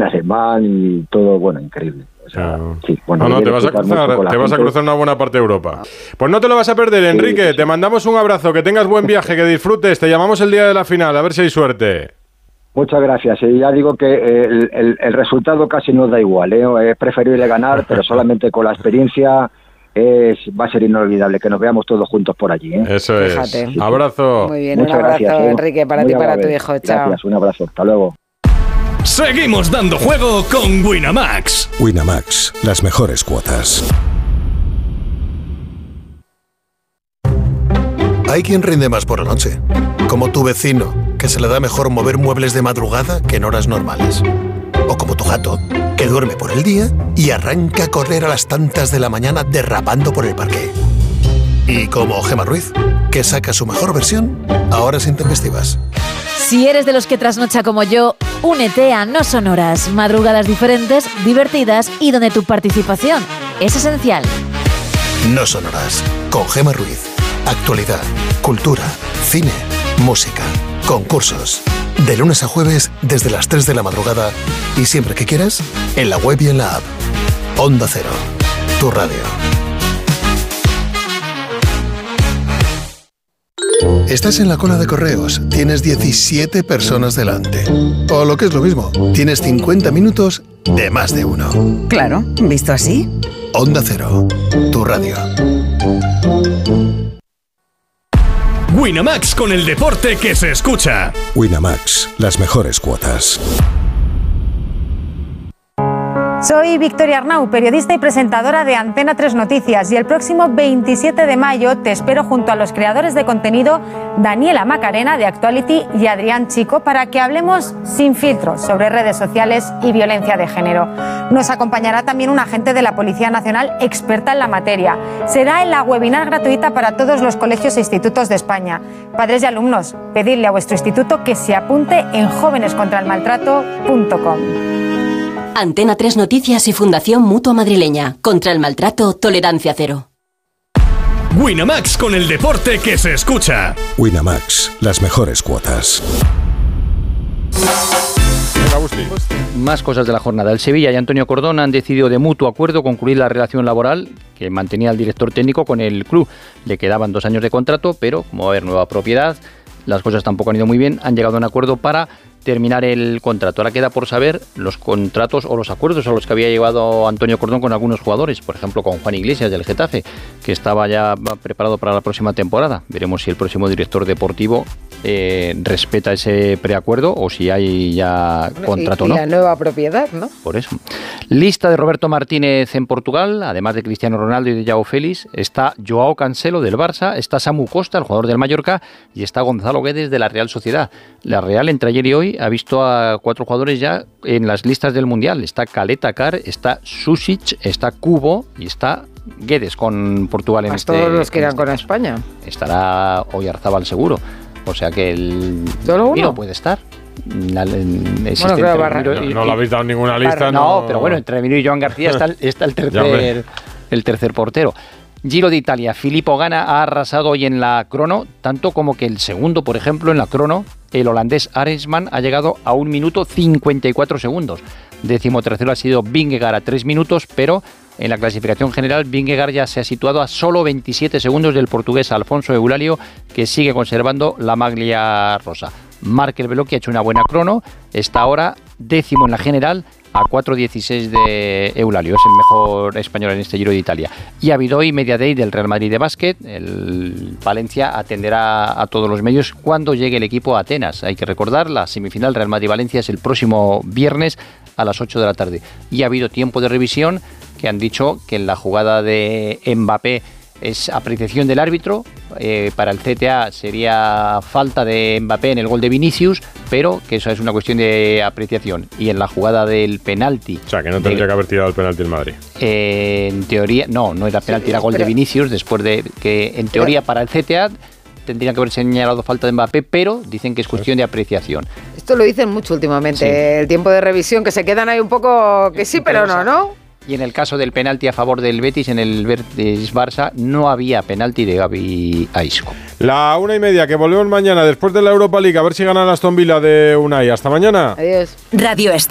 en alemán y todo, bueno, increíble. O sea, sí, bueno, no, te vas a cruzar una buena parte de Europa. Pues no te lo vas a perder, Enrique. Sí. Te mandamos un abrazo, que tengas buen viaje, que disfrutes. Te llamamos el día de la final, a ver si hay suerte. Muchas gracias. Y ya digo que el resultado casi nos da igual, ¿eh? Es preferible ganar, pero solamente con la experiencia va a ser inolvidable que nos veamos todos juntos por allí, ¿eh? Eso es. Fíjate. Abrazo. Muy bien, muchas un abrazo, gracias, Enrique, para ti y para tu hijo. Chao. Gracias, un abrazo. Hasta luego. Seguimos dando juego con Winamax. Winamax, las mejores cuotas. Hay quien rinde más por la noche, como tu vecino, que se le da mejor mover muebles de madrugada que en horas normales. O como tu gato, que duerme por el día y arranca a correr a las tantas de la mañana derrapando por el parque. Y como Gemma Ruiz, que saca su mejor versión a horas intempestivas. Si eres de los que trasnocha como yo, únete a No Son Horas, madrugadas diferentes, divertidas y donde tu participación es esencial. No Son Horas, con Gemma Ruiz. Actualidad, cultura, cine, música, concursos. De lunes a jueves desde las 3 de la madrugada y siempre que quieras, en la web y en la app. Onda Cero, tu radio. Estás en la cola de correos, tienes 17 personas delante. O lo que es lo mismo, tienes 50 minutos de más de uno. Claro, visto así. Onda Cero, tu radio. Winamax, con el deporte que se escucha. Winamax, las mejores cuotas. Soy Victoria Arnau, periodista y presentadora de Antena 3 Noticias, y el próximo 27 de mayo te espero junto a los creadores de contenido Daniela Macarena de Actuality y Adrián Chico para que hablemos sin filtros sobre redes sociales y violencia de género. Nos acompañará también un agente de la Policía Nacional experta en la materia. Será en la webinar gratuita para todos los colegios e institutos de España. Padres y alumnos, pedidle a vuestro instituto que se apunte en jovenescontraelmaltrato.com. Antena 3 Noticias y Fundación Mutua Madrileña. Contra el maltrato, tolerancia cero. Winamax, con el deporte que se escucha. Winamax, las mejores cuotas. Más cosas de la jornada. El Sevilla y Antonio Cordón han decidido de mutuo acuerdo concluir la relación laboral que mantenía el director técnico con el club. Le quedaban 2 años de contrato, pero como va a haber nueva propiedad, las cosas tampoco han ido muy bien. Han llegado a un acuerdo para terminar el contrato. Ahora queda por saber los contratos o los acuerdos a los que había llegado Antonio Cordón con algunos jugadores, por ejemplo con Juan Iglesias del Getafe, que estaba ya preparado para la próxima temporada. Veremos si el próximo director deportivo respeta ese preacuerdo o si hay ya contrato o no. Y la nueva propiedad, ¿no? Por eso. Lista de Roberto Martínez en Portugal, además de Cristiano Ronaldo y de Joao Félix, está Joao Cancelo del Barça, está Samu Costa, el jugador del Mallorca, y está Gonzalo Guedes de la Real Sociedad. La Real entre ayer y hoy ha visto a 4 jugadores ya en las listas del Mundial. Está Caleta Car, está Susic, está Kubo y está Guedes con Portugal en este. Todos los que irán con España. Estará Oyarzábal seguro. O sea que el Miro puede estar. No lo habéis dado en ninguna lista. No, pero bueno, entre Miro y Joan García está el tercer portero. Giro de Italia, Filippo Ganna ha arrasado hoy en la crono, tanto como que el segundo, por ejemplo, en la crono, el holandés Arendsman ha llegado a 1 minuto 54 segundos. 13º ha sido Vingegaard a 3 minutos, pero en la clasificación general Vingegaard ya se ha situado a solo 27 segundos del portugués Alfonso Eulalio, que sigue conservando la maglia rosa. Marc El Veloki ha hecho una buena crono, está ahora 10º en la general, a 4.16 de Eulalio, es el mejor español en este Giro de Italia. Y ha habido hoy Media Day del Real Madrid de básquet. El Valencia atenderá a todos los medios cuando llegue el equipo a Atenas. Hay que recordar, la semifinal Real Madrid-Valencia es el próximo viernes a las 8 de la tarde. Y ha habido tiempo de revisión que han dicho que en la jugada de Mbappé es apreciación del árbitro, para el CTA sería falta de Mbappé en el gol de Vinicius, pero que eso es una cuestión de apreciación. Y en la jugada del penalti... O sea, que no tendría que haber tirado el penalti el Madrid. En teoría, no era penalti, era gol de Vinicius, después de que en teoría para el CTA tendrían que haber señalado falta de Mbappé, pero dicen que es cuestión de apreciación. Esto lo dicen mucho últimamente, sí. El tiempo de revisión, que se quedan ahí un poco que sí, pero no. Y en el caso del penalti a favor del Betis, en el Betis-Barça, no había penalti de Gavi a Isco. 1:30, que volvemos mañana después de la Europa League, a ver si gana el Aston Villa de Unai. Hasta mañana. Adiós. Radio